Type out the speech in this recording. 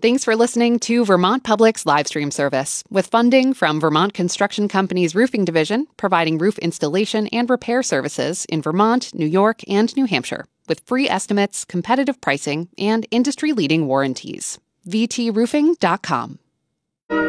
Thanks for listening to Vermont Public's live stream service, with funding from Vermont Construction Company's Roofing Division, providing roof installation and repair services in Vermont, New York, and New Hampshire, with free estimates, competitive pricing, and industry-leading warranties. VTRoofing.com.